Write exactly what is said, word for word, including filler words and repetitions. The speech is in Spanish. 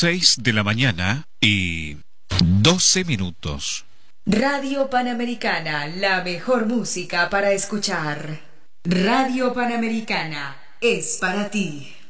seis de la mañana y doce minutos. Radio Panamericana, la mejor música para escuchar. Radio Panamericana es para ti.